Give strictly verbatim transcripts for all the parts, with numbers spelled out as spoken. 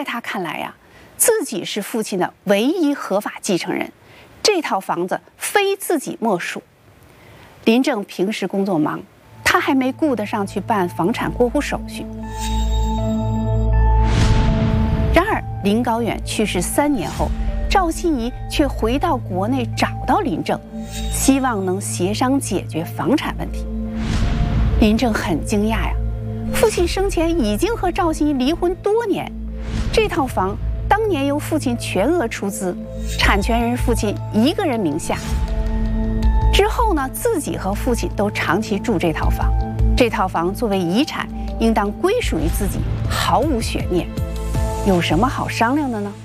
在他看来呀、啊，自己是父亲的唯一合法继承人，这套房子非自己莫属。林正平时工作忙，他还没顾得上去办房产过户手续。然而林高远去世三年后，赵心怡却回到国内找到林正，希望能协商解决房产问题。林正很惊讶呀，父亲生前已经和赵心怡离婚多年，这套房当年由父亲全额出资，产权人父亲一个人名下。之后呢，自己和父亲都长期住这套房，这套房作为遗产，应当归属于自己，毫无悬念。有什么好商量的呢？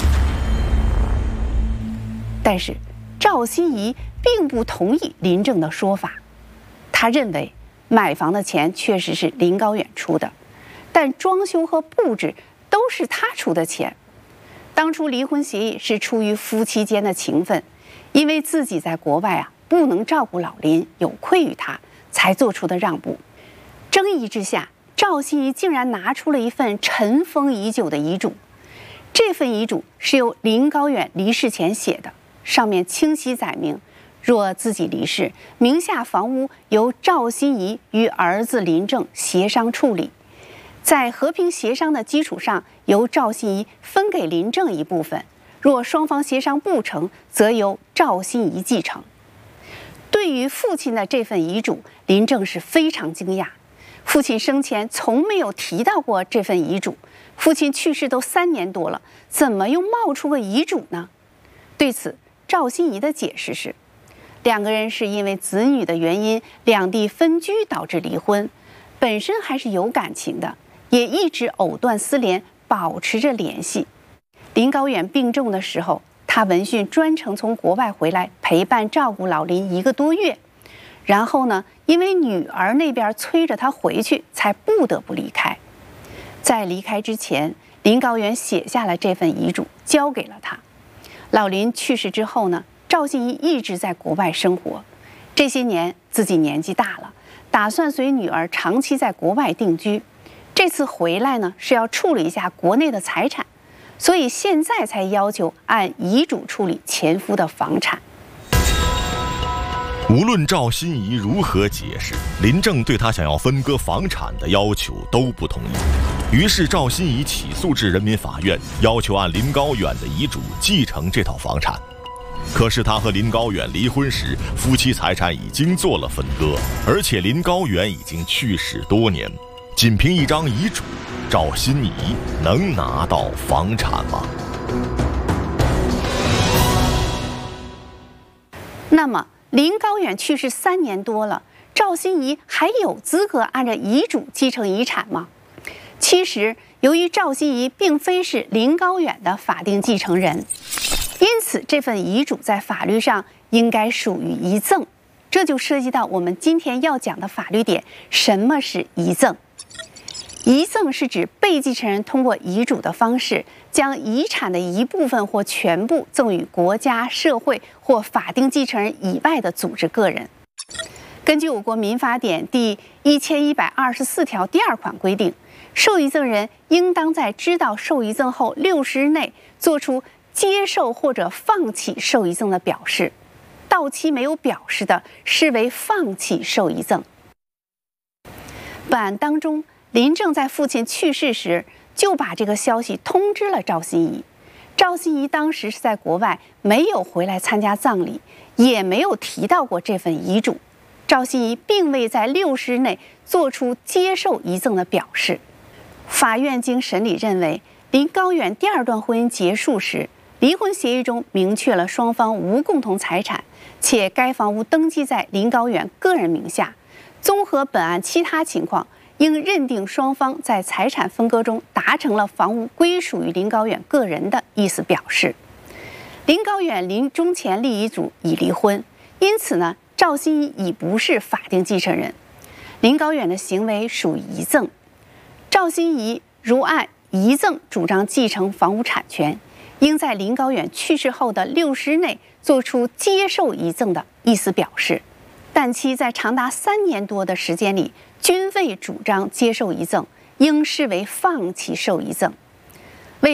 但是赵心怡并不同意林正的说法，他认为买房的钱确实是林高远出的，但装修和布置都是他出的钱。当初离婚协议是出于夫妻间的情分，因为自己在国外啊不能照顾老林，有愧于他，才做出的让步。争议之下，赵心怡竟然拿出了一份尘封已久的遗嘱。这份遗嘱是由林高远离世前写的，上面清晰载明，若自己离世，名下房屋由赵心怡与儿子林正协商处理，在和平协商的基础上，由赵心怡分给林正一部分，若双方协商不成，则由赵心怡继承。对于父亲的这份遗嘱，林正是非常惊讶。父亲生前从没有提到过这份遗嘱，父亲去世都三年多了，怎么又冒出个遗嘱呢？对此，赵心怡的解释是，两个人是因为子女的原因两地分居导致离婚，本身还是有感情的，也一直藕断丝连，保持着联系。林高远病重的时候，他闻讯专程从国外回来陪伴照顾老林一个多月，然后呢，因为女儿那边催着他回去，才不得不离开。在离开之前，林高远写下了这份遗嘱，交给了他。老林去世之后呢，赵心怡一直在国外生活，这些年自己年纪大了，打算随女儿长期在国外定居。这次回来呢，是要处理一下国内的财产，所以现在才要求按遗嘱处理前夫的房产。 无论赵心怡如何解释，林正对他想要分割房产的要求都不同意。于是赵心怡起诉至人民法院，要求按林高远的遗嘱继承这套房产。可是他和林高远离婚时，夫妻财产已经做了分割，而且林高远已经去世多年，仅凭一张遗嘱，赵心怡能拿到房产吗？ 那么林高远去世三年多了，赵心怡还有资格按照遗嘱继承遗产吗？其实，由于赵心怡并非是林高远的法定继承人，因此这份遗嘱在法律上应该属于遗赠。这就涉及到我们今天要讲的法律点：什么是遗赠？遗赠是指被继承人通过遗嘱的方式，将遗产的一部分或全部赠与国家、社会或法定继承人以外的组织个人。根据我国民法典第一千一百二十四条第二款规定，受遗赠人应当在知道受遗赠后六十日内作出接受或者放弃受遗赠的表示，到期没有表示的，视为放弃受遗赠。本案当中，林正在父亲去世时就把这个消息通知了赵心怡。赵心怡当时是在国外，没有回来参加葬礼，也没有提到过这份遗嘱。赵心怡并未在六十日内做出接受遗赠的表示。法院经审理认为，林高远第二段婚姻结束时，离婚协议中明确了双方无共同财产，且该房屋登记在林高远个人名下。综合本案其他情况，应认定双方在财产分割中达成了房屋归属于林高远个人的意思表示。林高远临终前立遗嘱已离婚，因此呢，赵心怡已不是法定继承人。林高远的行为属于遗赠，赵心怡如按遗赠主张继承房屋产权，应在林高远去世后的六十日内做出接受遗赠的意思表示，但其在长达三年多的时间里均未主张接受遗赠，应视为放弃受遗赠。